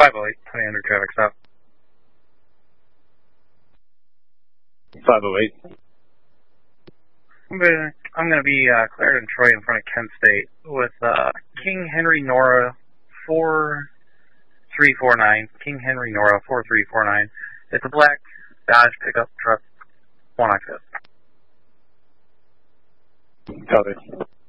508, 20 under traffic stop. 508. I'm going to be cleared in Troy in front of Kent State with King Henry Nora 4349. King Henry Nora 4349. It's a black Dodge pickup truck, 1 access. Copy.